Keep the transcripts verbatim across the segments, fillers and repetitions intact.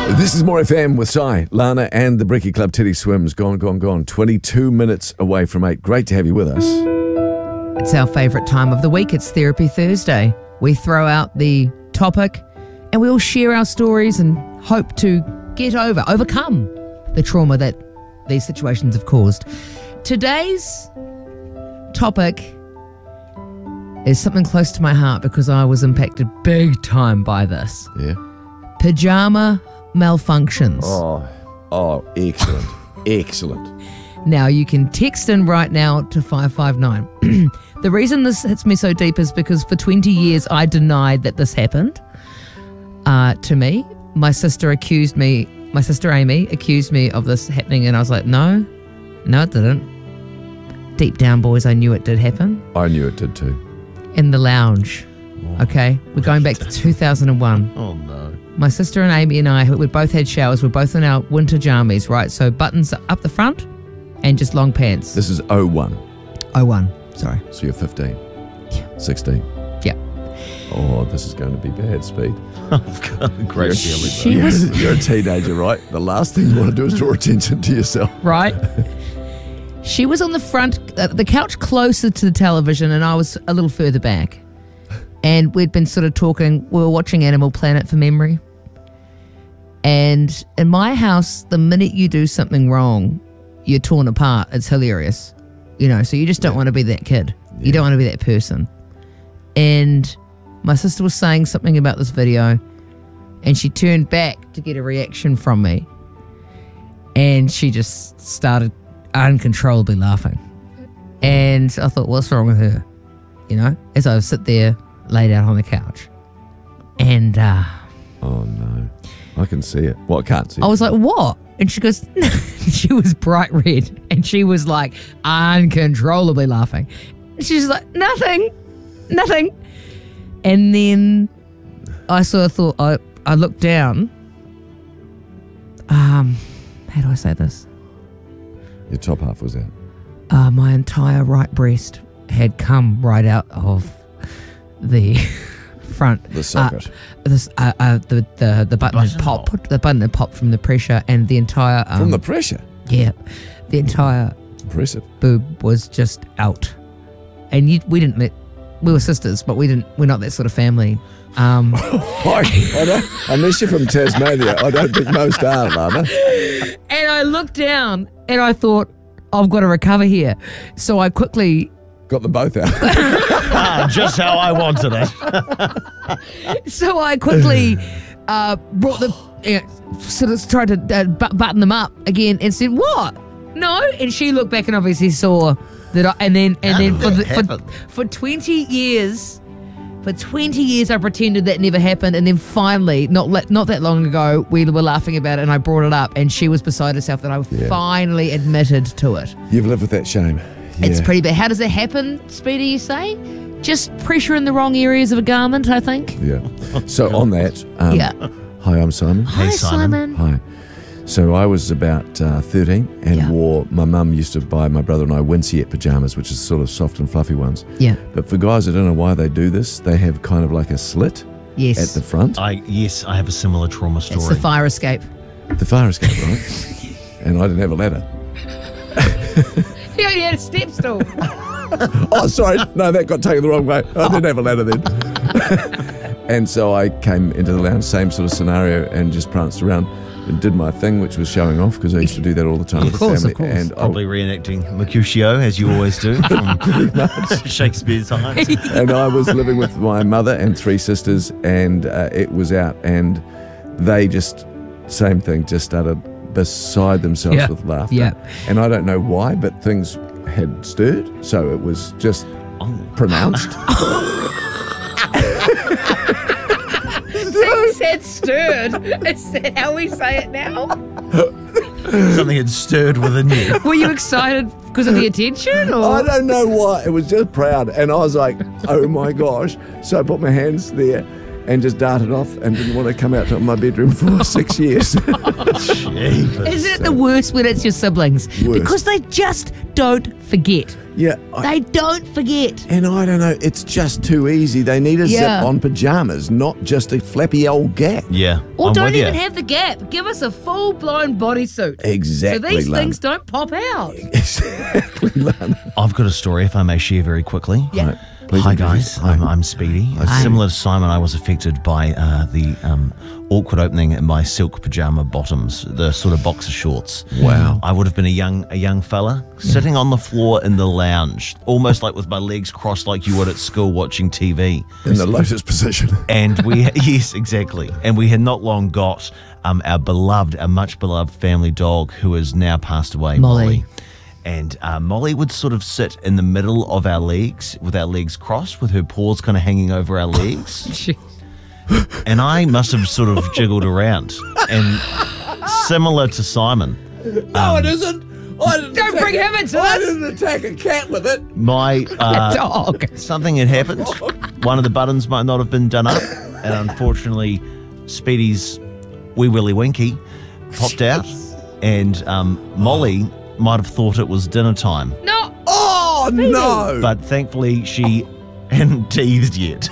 This is More F M with Si, Lana and the Brekkie Club. Teddy Swims, gone, gone, gone. twenty-two minutes away from eight. Great to have you with us. It's our favourite time of the week. It's Therapy Thursday. We throw out the topic and we all share our stories and hope to get over, overcome the trauma that these situations have caused. Today's topic is something close to my heart because I was impacted big time by this. Yeah. Pajama malfunctions. Oh, oh, excellent. Excellent. Now, you can text in right now to five five nine. The reason this hits me so deep is because for twenty years I denied that this happened uh, to me. My sister accused me, my sister Amy accused me of this happening, and I was like, no, no it didn't. Deep down, boys, I knew it did happen. I knew it did too. In the lounge, okay? We're going back to two thousand one. Oh, no. My sister and Amy and I, we both had showers. We're both in our winter jammies, right? So buttons up the front and just long pants. This is oh one. oh one, sorry. So you're fifteen. Yeah. sixteen. Yeah. Oh, this is going to be bad speed. I've got a great feeling. She You're, was you're a teenager, right? The last thing you want to do is draw attention to yourself. right. She was on the front, uh, the couch closer to the television, and I was a little further back. And we'd been sort of talking, we were watching Animal Planet for memory. And in my house, the minute you do something wrong, you're torn apart. It's hilarious. You know, so you just don't want to be that kid. Yeah. You don't want to be that person. And my sister was saying something about this video, and she turned back to get a reaction from me. And she just started uncontrollably laughing. And I thought, what's wrong with her? You know, as I sit there, laid out on the couch. And uh, Oh, no. I can see it. Well, I can't see I it. was like, what? And she goes, she was bright red. And she was like uncontrollably laughing. And she's like, nothing, nothing. And then I sort of thought, I, I looked down. Um, how do I say this? Your top half was out. Uh, my entire right breast had come right out of the front. The socket. Uh, this, uh, uh, the, the, the button had popped. The button had popped from the pressure, and the entire... Um, From the pressure? Yeah. The entire Impressive. boob was just out. And you, we didn't... Met, we were sisters, but we didn't... We're not that sort of family. Um, I, I don't, unless you're from Tasmania, I don't think most are, Lana. and I looked down, and I thought, I've got to recover here. So I quickly... Got them both out. Ah, just how I wanted it. So I quickly uh, brought the... Uh, sort of tried to uh, bu- button them up again and said, what? No? And she looked back and obviously saw that I... And then, and How then did for, that the, happen? for, for twenty years... For twenty years, I pretended that never happened, and then finally, not le- not that long ago, we were laughing about it, and I brought it up, and she was beside herself that I Yeah. finally admitted to it. You've lived with that shame. Yeah. It's pretty bad. How does it happen, Speedy, you say? Just pressure in the wrong areas of a garment, I think. Yeah. So on that, um, Yeah. hi, I'm Simon. Hi, Simon. Simon. Hi. So I was about uh, thirteen and Yeah. wore, my mum used to buy my brother and I Winsiet pajamas, which is sort of soft and fluffy ones. Yeah. But for guys, I don't know why they do this. They have kind of like a slit Yes. at the front. I Yes, I have a similar trauma story. It's the fire escape. The fire escape, right? And I didn't have a ladder. He only had a step stool. Oh, sorry. No, that got taken the wrong way. I didn't have a ladder then. And so I came into the lounge, same sort of scenario, and just pranced around and did my thing, which was showing off, because I used to do that all the time Of with course, the of family. course. And I, Probably reenacting Mercutio, as you always do, from Shakespeare's times. and I was living with my mother and three sisters, and uh, it was out, and they just, same thing, just started beside themselves Yeah. with laughter. Yeah. And I don't know why, but things had stirred, so it was just pronounced. Things had stirred. Is that how we say it now? Something had stirred within you. Were you excited because of the attention? Or? I don't know why. It was just proud. And I was like, oh my gosh. So I put my hands there and just darted off and didn't want to come out to my bedroom for six years. Isn't it the worst when it's your siblings? Worst. Because they just don't forget. Yeah. I, They don't forget. and I don't know, it's just too easy. They need a Yeah. zip-on pajamas, not just a flappy old gap. Yeah. Or I'm don't with even ya. have the gap. Give us a full-blown bodysuit. Exactly, So these Lana. things don't pop out. Exactly, Lana. I've got a story, if I may share very quickly. Yeah. Right. Please Hi introduce- guys, I'm, I'm Speedy. Hi. Similar to Simon, I was affected by uh, the um, awkward opening in my silk pajama bottoms, the sort of boxer shorts. Wow. I would have been a young a young fella sitting on the floor in the lounge, almost like with my legs crossed, like you would at school watching T V. In the lotus position. And we, yes, exactly. And we had not long got um, our beloved, our much beloved family dog, who has now passed away, Molly. Molly. And uh, Molly would sort of sit in the middle of our legs with our legs crossed, with her paws kind of hanging over our legs. And I must have sort of jiggled around. And similar to Simon, No, it isn't. I didn't Don't attack bring a- him into I this. didn't attack a cat with it. my uh, Dog. something had happened. One of the buttons might not have been done up, and unfortunately, Speedy's wee willy winky popped out, and um, Molly might have thought it was dinner time, No. Oh, no. but thankfully she hadn't teethed yet,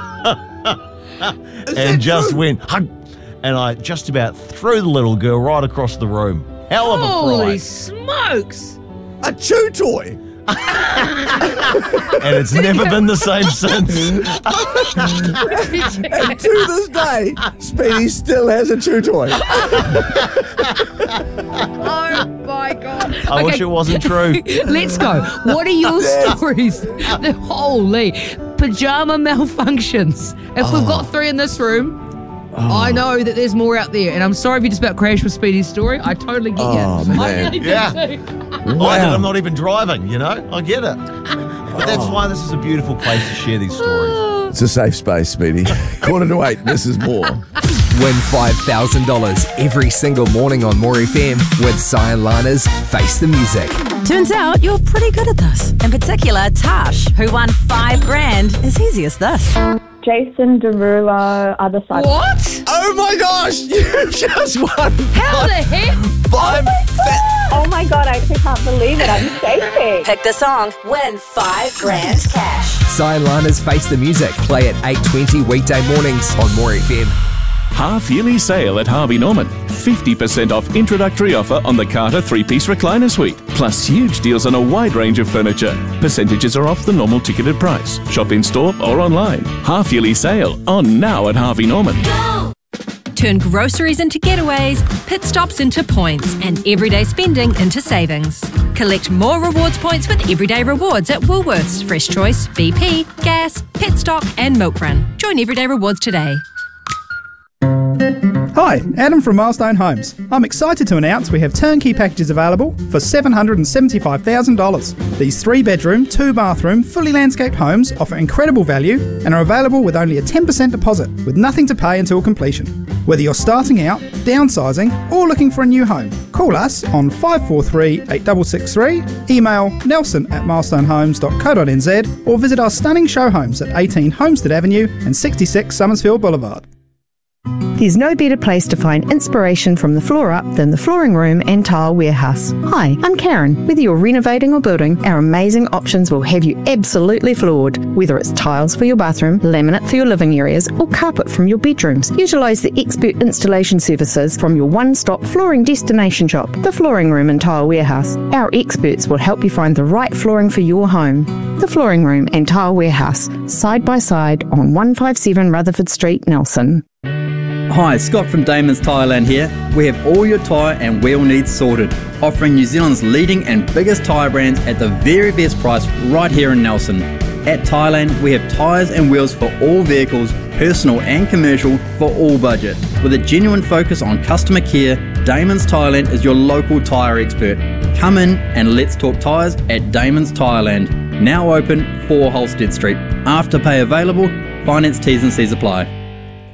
and just went hug, and I just about threw the little girl right across the room. Hell of a Holy fright, smokes. A chew toy. and it's never been the same since. And to this day, Speedy still has a chew toy. Oh my God. I wish it wasn't true. Let's go. What are your stories? The holy pajama malfunctions. If we've got three in this room, I know that there's more out there. And I'm sorry if you just about crashed with Speedy's story. I totally get Oh, you. I man. really do Yeah. too. I did, I'm not even driving, you know? I get it. But that's why this is a beautiful place to share these stories. It's a safe space, Speedy. Quarter to eight, this is more. Win five thousand dollars every single morning on More F M with Cy and Lana's Face the Music. Turns out you're pretty good at this. In particular, Tash, who won five grand as easy as this. Jason Derulo, other side. What? Oh my gosh, you just won. How the heck? Five fa- Oh my god, I actually can't believe it. I'm shaking. Pick the song, win five grand cash. Cy and Lana's Face the Music. Play at eight twenty weekday mornings on More F M. Half-yearly sale at Harvey Norman. fifty percent off introductory offer on the Carter three-piece recliner suite. Plus huge deals on a wide range of furniture. Percentages are off the normal ticketed price. Shop in store or online. Half-yearly sale on now at Harvey Norman. Turn groceries into getaways, pit stops into points, and everyday spending into savings. Collect more rewards points with Everyday Rewards at Woolworths, Fresh Choice, B P, Gas, Petstock, and Milk Run. Join Everyday Rewards today. Hi, Adam from Milestone Homes. I'm excited to announce we have turnkey packages available for seven hundred seventy-five thousand dollars. These three-bedroom, two-bathroom, fully landscaped homes offer incredible value and are available with only a ten percent deposit, with nothing to pay until completion. Whether you're starting out, downsizing, or looking for a new home, call us on five four three, eight six six three, email nelson at milestonehomes dot co dot n z, or visit our stunning show homes at eighteen Homestead Avenue and sixty-six Summersfield Boulevard. There's no better place to find inspiration from the floor up than the Flooring Room and Tile Warehouse. Hi, I'm Karen. Whether you're renovating or building, our amazing options will have you absolutely floored. Whether it's tiles for your bathroom, laminate for your living areas, or carpet from your bedrooms, utilise the expert installation services from your one-stop flooring destination shop, the Flooring Room and Tile Warehouse. Our experts will help you find the right flooring for your home. The Flooring Room and Tile Warehouse, side by side on one fifty-seven Rutherford Street, Nelson. Hi, Scott from Damon's Tyreland here. We have all your tyre and wheel needs sorted, offering New Zealand's leading and biggest tyre brands at the very best price right here in Nelson. At Tyreland, we have tyres and wheels for all vehicles, personal and commercial, for all budget. With a genuine focus on customer care, Damon's Tyreland is your local tyre expert. Come in and let's talk tyres at Damon's Tyreland. Now open, four Holstead Street. Afterpay available, finance T's and C's apply.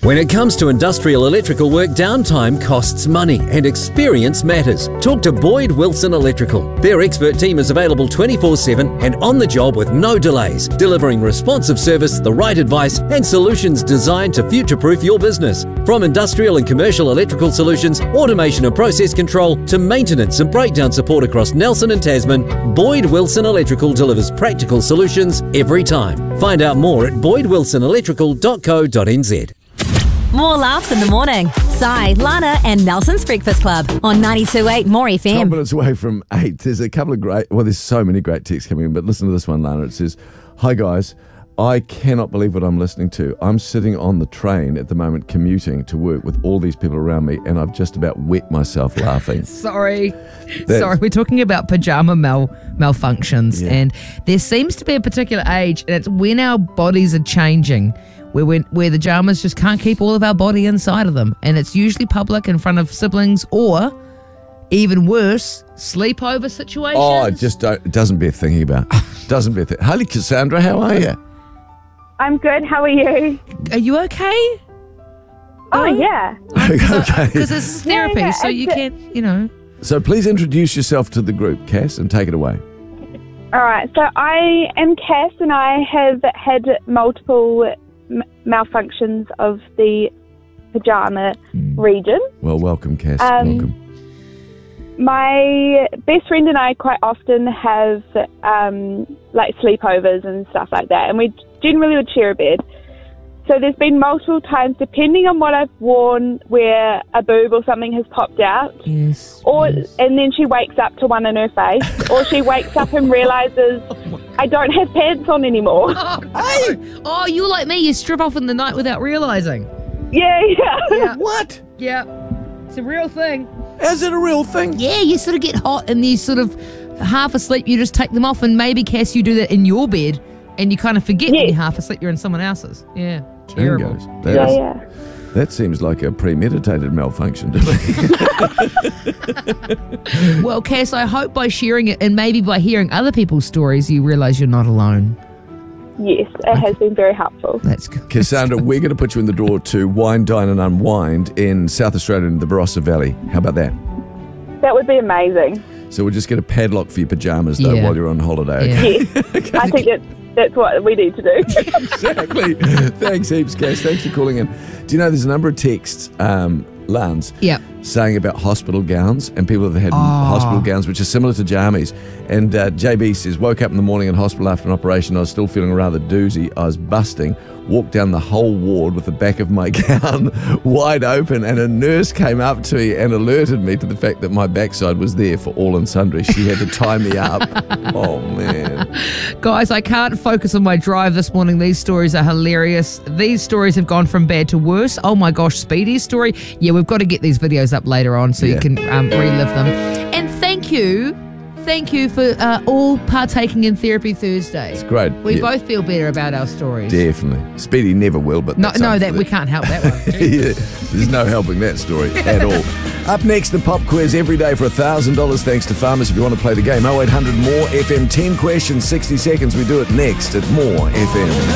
When it comes to industrial electrical work, downtime costs money and experience matters. Talk to Boyd Wilson Electrical. Their expert team is available twenty-four seven and on the job with no delays, delivering responsive service, the right advice and solutions designed to future-proof your business. From industrial and commercial electrical solutions, automation and process control, to maintenance and breakdown support across Nelson and Tasman, Boyd Wilson Electrical delivers practical solutions every time. Find out more at boyd wilson electrical dot co dot n z. More laughs in the morning. Si, Lana and Nelson's Breakfast Club on ninety-two point eight More F M. twelve minutes away from eight. There's a couple of great, well, there's so many great texts coming in, but listen to this one, Lana. It says, "Hi guys, I cannot believe what I'm listening to. I'm sitting on the train at the moment commuting to work with all these people around me and I've just about wet myself laughing." Sorry. Sorry, we're talking about pajama mal malfunctions Yeah. and there seems to be a particular age and it's when our bodies are changing where we where the pajamas just can't keep all of our body inside of them, and it's usually public in front of siblings or even worse, sleepover situations. Oh, it just don't, it doesn't bear thinking about. Doesn't bear thinking. Hi, Cassandra, how are you? I'm good. How are you? Are you okay? Oh, yeah. Okay. Because this is therapy, Yeah, yeah, so you it's- can't, you know. So please introduce yourself to the group, Cass, and take it away. All right. So I am Cass, and I have had multiple m- malfunctions of the pajama region. Well, welcome, Cass. Um, welcome. My best friend and I quite often have um, like sleepovers and stuff like that, and we generally would share a bed. So there's been multiple times, depending on what I've worn, where a boob or something has popped out. Yes. Or yes. and then she wakes up to one in her face, or she wakes up and realizes I don't have pants on anymore. Oh, no. Oh, you like me, you strip off in the night without realising. Yeah, yeah. Yeah. What? Yeah. It's a real thing. Is it a real thing? Yeah, you sort of get hot and you sort of half asleep, you just take them off, and maybe, Cass, you do that in your bed and you kind of forget when you're half asleep you're in someone else's. Yeah. Terrible. Jingos. That, Yeah, is- yeah. that seems like a premeditated malfunction to me. Well, Cass, I hope by sharing it and maybe by hearing other people's stories you realise you're not alone. Yes, it has been very helpful. That's good. Cassandra, we're going to put you in the draw to Wine, Dine and Unwind in South Australia in the Barossa Valley. How about that? That would be amazing. So we'll just get a padlock for your pyjamas, though, Yeah. while you're on holiday. Yeah. Okay? Yes, I think that's, that's what we need to do. Exactly. Thanks heaps, Cass. Thanks for calling in. Do you know there's a number of texts, um, Lance, Yep. saying about hospital gowns and people that had Oh. hospital gowns, which are similar to jammies. And uh, J B says, woke up in the morning in hospital after an operation. I was still feeling rather doozy. I was busting. Walked down the whole ward with the back of my gown wide open, and a nurse came up to me and alerted me to the fact that my backside was there for all and sundry. She had to tie me up. Oh, man. Guys, I can't focus on my drive this morning. These stories are hilarious. These stories have gone from bad to worse. Oh my gosh, Speedy's story. Yeah, we've got to get these videos up later on so Yeah. you can um, relive them. And thank you, thank you for uh, all partaking in Therapy Thursday. It's great. We Yeah. both feel better about our stories. Definitely. Speedy never will, but No, that's no, up to that the- we can't help that one. Yeah, there's no helping that story at all. Up next, the pop quiz every day for one thousand dollars thanks to Farmers. If you want to play the game, oh eight hundred more F M, ten questions, sixty seconds. We do it next at More F M.